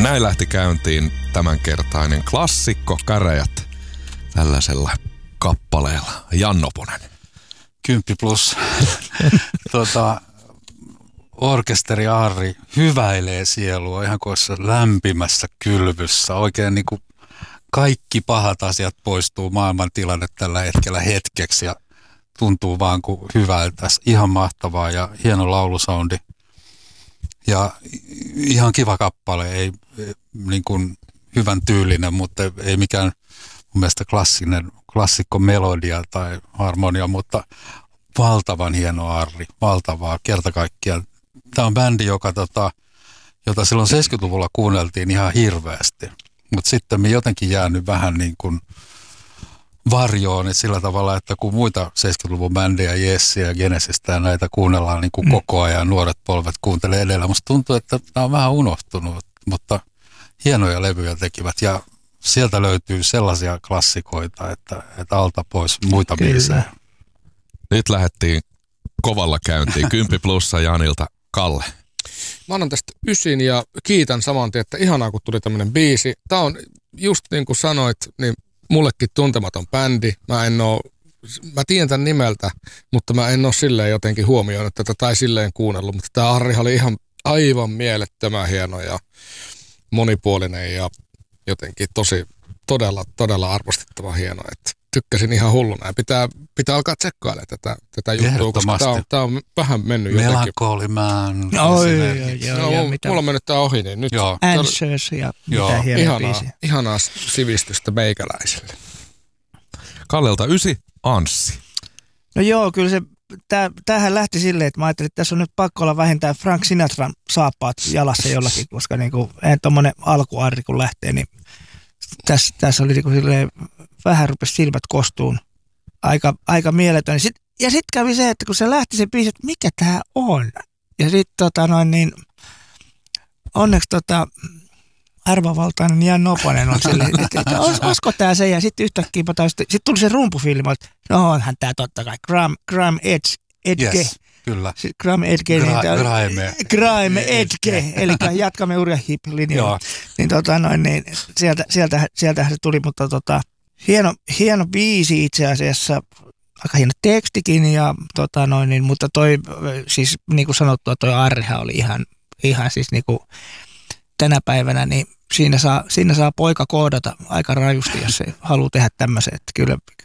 Näin lähti käyntiin tämänkertainen klassikko Käräjät tällaisella kappaleella. Jannoponen. 10+. Orkesteri Arri hyväilee sielua ihan kuin lämpimässä kylvyssä. Oikein niin kuin kaikki pahat asiat poistuu maailman tilanne tällä hetkellä hetkeksi ja tuntuu vaan kuin hyvältä. Ihan mahtavaa ja hieno laulusoundi. Ja ihan kiva kappale, ei niin kuin hyvän tyylinen, mutta ei mikään mun mielestä klassikko melodia tai harmonia, mutta valtavan hieno Arri, valtavaa kerta kaikkiaan. Tämä on bändi, jota silloin 70-luvulla kuunneltiin ihan hirveästi, mutta sitten me jotenkin jäänyt vähän niin kuin varjoon, että sillä tavalla, että kun muita 70-luvun bändejä, Yesiä ja Genesistä ja näitä kuunnellaan niin kuin koko ajan, nuoret polvet kuuntelee edellä. Musta tuntuu, että tämä on vähän unohtunut, mutta hienoja levyjä tekivät ja sieltä löytyy sellaisia klassikoita, että alta pois muita biisejä. Nyt lähdettiin kovalla käyntiin. 10+ Janilta. Kalle. Mä annan tästä 9 ja kiitän saman tien, että ihanaa kun tuli tämmönen biisi. Tää on just niin kuin sanoit, niin mullekin tuntematon bändi. Mä tiedän tämän nimeltä, mutta mä en ole silleen jotenkin huomioinut tätä tai silleen kuunnellut. Mutta tää Arri oli ihan aivan mielettömän hieno ja monipuolinen ja jotenkin todella arvostettava hieno. Että tykkäsin ihan hulluna ja pitää alkaa tsekkailemaan tätä juttua, koska tää on vähän mennyt jotenkin. Melankolimään. Mulla on mennyt tää ohi, niin nyt. Answers ja mitä hienoja biisiä. Ihanaa sivistystä meikäläiselle. Kallelta 9, Anssi. No joo, kyllä se, tämähän lähti silleen, että mä ajattelin, että tässä on nyt pakko olla vähintään Frank Sinatran saappaat jalassa jollakin, koska niinku, en tommonen alkuarri kun lähtee, niin tässä oli niinku silleen, vähän rupesi silmät kostuun. Aika mieletön. Ja sitten kävi se, että kun se lähti se biisi, että mikä tää on? Ja sitten onneksi arvovaltainen Jan Noponen on silleen, että olisiko tää se? Ja sitten yhtäkkiä sitten tuli se rumpufilmi, että no onhan tää totta kai. Grime Edge. Yes, kyllä. Grime Edge. Grime Edge. Eli jatkamme Urja Hip-linjalla. Niin, sieltähän se tuli, mutta hieno biisi itse asiassa, aika hieno tekstikin, ja, mutta toi, siis niin kuin sanottua, toi Arreha oli ihan siis niin kuin tänä päivänä, niin siinä saa poika koodata aika rajusti, jos se haluaa tehdä tämmöisen, että kyllä